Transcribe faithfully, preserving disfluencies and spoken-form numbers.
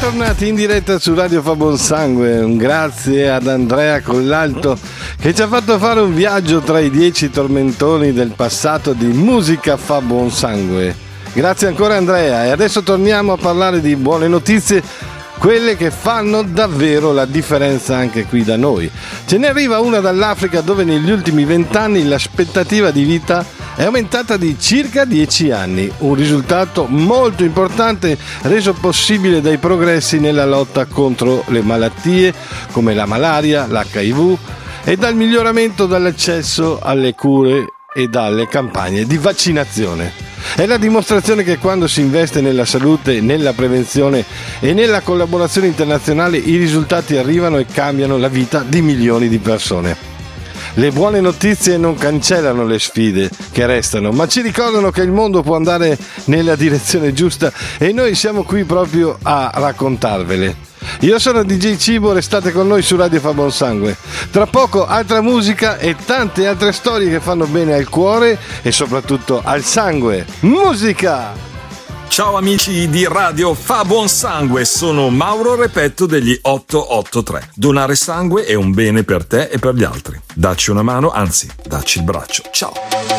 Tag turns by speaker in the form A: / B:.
A: Bentornati in diretta su Radio Fa Buon Sangue. Un grazie ad Andrea Collalto che ci ha fatto fare un viaggio tra i dieci tormentoni del passato di Musica Fa Buon Sangue. Grazie ancora Andrea, e adesso torniamo a parlare di buone notizie, quelle che fanno davvero la differenza anche qui da noi. Ce ne arriva una dall'Africa, dove negli ultimi vent'anni l'aspettativa di vita è aumentata di circa dieci anni, un risultato molto importante reso possibile dai progressi nella lotta contro le malattie come la malaria, l'H I V e dal miglioramento dell'accesso alle cure e dalle campagne di vaccinazione. È la dimostrazione che quando si investe nella salute, nella prevenzione e nella collaborazione internazionale, i risultati arrivano e cambiano la vita di milioni di persone. Le buone notizie non cancellano le sfide che restano, ma ci ricordano che il mondo può andare nella direzione giusta e noi siamo qui proprio a raccontarvele. Io sono D J Cibo, restate con noi su Radio Fa Buon Sangue. Tra poco altra musica e tante altre storie che fanno bene al cuore e soprattutto al sangue. Musica!
B: Ciao amici di Radio Fa Buon Sangue, sono Mauro Repetto degli otto otto tre. Donare sangue è un bene per te e per gli altri. Dacci una mano, anzi, dacci il braccio. Ciao!